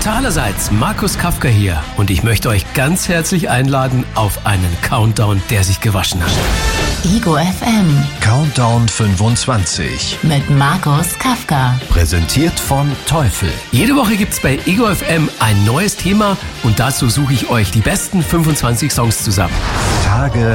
Allerseits, Markus Kafka hier und ich möchte euch ganz herzlich einladen auf einen Countdown, der sich gewaschen hat. Ego FM Countdown 25 mit Markus Kafka. präsentiert von Teufel. Jede Woche gibt's bei Ego FM ein neues Thema und dazu suche ich euch die besten 25 Songs zusammen. Tage